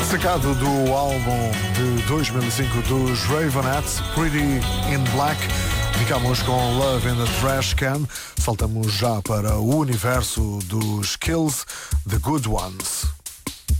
Sacado do álbum de 2005 dos Ravenettes, Pretty in Black. Ficamos com Love in the Trash Can. Saltamos já para o universo dos Kills, The Good Ones.